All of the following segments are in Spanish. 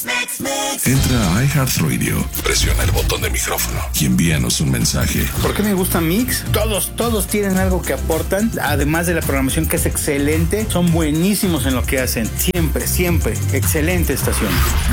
Entra a iHeartRadio, presiona el botón de micrófono y envíanos un mensaje. ¿Por qué me gusta Mix? Todos tienen algo que aportan, además de la programación que es excelente, son buenísimos en lo que hacen. Siempre, excelente estación.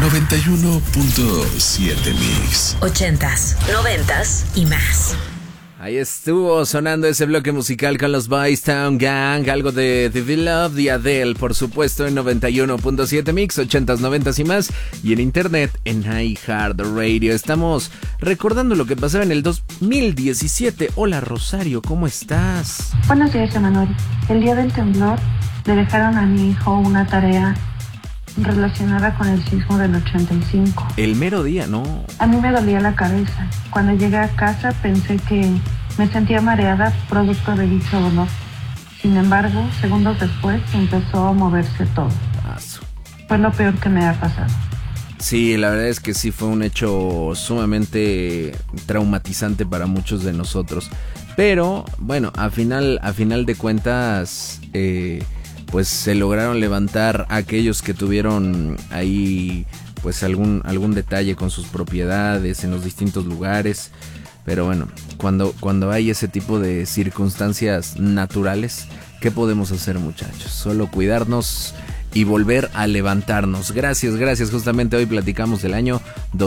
91.7 Mix. 80s, 90s y más. Ahí estuvo sonando ese bloque musical con los Boys Town Gang, algo de The Love, de Adele, por supuesto, en 91.7 Mix, 80s, 90s y más, y en internet en iHeartRadio. Estamos recordando lo que pasaba en el 2017. Hola Rosario, ¿cómo estás? Buenos días, Emanuel. El día del temblor le dejaron a mi hijo una tarea relacionada con el sismo del 85. El mero día, ¿no? A mí me dolía la cabeza. Cuando llegué a casa pensé que me sentía mareada producto de dicho dolor. Sin embargo, segundos después empezó a moverse todo. Fue lo peor que me ha pasado. Sí, la verdad es que sí fue un hecho sumamente traumatizante para muchos de nosotros. Pero, bueno, a final de cuentas, pues se lograron levantar aquellos que tuvieron ahí pues algún detalle con sus propiedades en los distintos lugares. Pero bueno, cuando hay ese tipo de circunstancias naturales, ¿qué podemos hacer, muchachos? Solo cuidarnos y volver a levantarnos. Gracias. Justamente hoy platicamos del año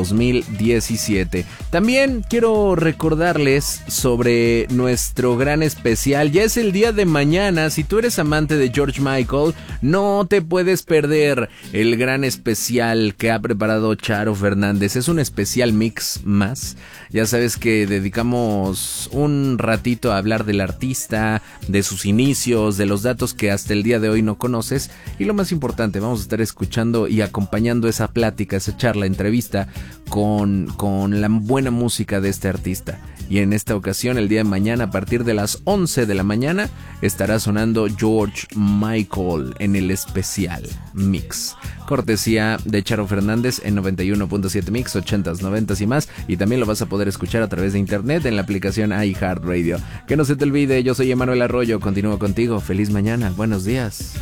2017. También quiero recordarles sobre nuestro gran especial. Ya es el día de mañana. Si tú eres amante de George Michael, no te puedes perder el gran especial que ha preparado Charo Fernández. Es un especial mix más. Ya sabes que dedicamos un ratito a hablar del artista, de sus inicios, de los datos que hasta el día de hoy no conoces. Y lo más importante, vamos a estar escuchando y acompañando esa plática, esa charla, entrevista con la buena música de este artista. Y en esta ocasión, el día de mañana, a partir de las 11 de la mañana, estará sonando George Michael en el especial Mix. Cortesía de Charo Fernández en 91.7 Mix, 80s, 90s y más. Y también lo vas a poder escuchar a través de internet en la aplicación iHeartRadio. Que no se te olvide, yo soy Emanuel Arroyo, continúo contigo. Feliz mañana, buenos días.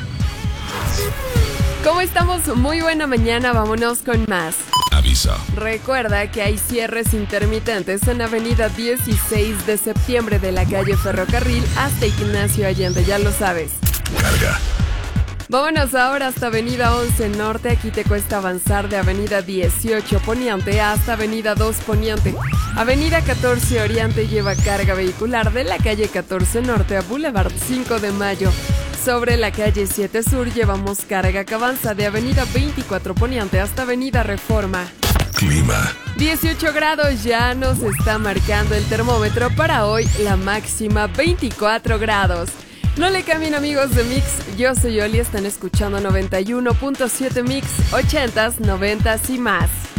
¿Cómo estamos? Muy buena mañana, vámonos con más. Aviso. Recuerda que hay cierres intermitentes en avenida 16 de septiembre de la calle Ferrocarril hasta Ignacio Allende, ya lo sabes. Carga. Vámonos ahora hasta avenida 11 Norte, aquí te cuesta avanzar de avenida 18 Poniente hasta avenida 2 Poniente. Avenida 14 Oriente lleva carga vehicular de la calle 14 Norte a Boulevard 5 de Mayo. Sobre la calle 7 Sur llevamos carga que avanza de avenida 24 Poniente hasta avenida Reforma. Clima. 18 grados ya nos está marcando el termómetro para hoy, la máxima 24 grados. No le cambien, amigos de Mix, yo soy Oli, están escuchando 91.7 Mix, 80s, 90s y más.